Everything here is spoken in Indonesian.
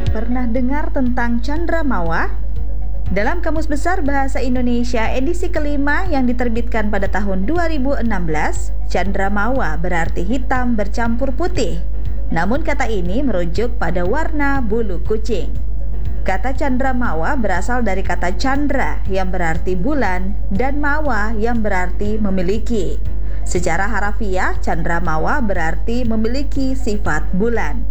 Pernah dengar tentang cendrawasih? Dalam Kamus Besar Bahasa Indonesia edisi kelima yang diterbitkan pada tahun 2016, cendrawasih berarti hitam bercampur putih. Namun kata ini merujuk pada warna bulu kucing. Kata cendrawasih berasal dari kata candra yang berarti bulan dan mawa yang berarti memiliki. Secara harafiah, cendrawasih berarti memiliki sifat bulan.